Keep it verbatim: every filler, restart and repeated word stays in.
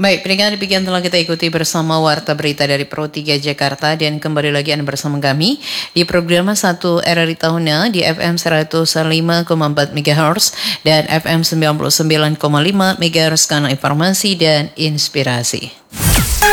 Baik, pendengar demikian telah kita ikuti bersama Warta Berita dari Pro tiga Jakarta dan kembali lagi Anda bersama kami di program satu R R I Tahunnya di F M seratus lima koma empat megahertz dan F M sembilan puluh sembilan koma lima megahertz kanal informasi dan inspirasi.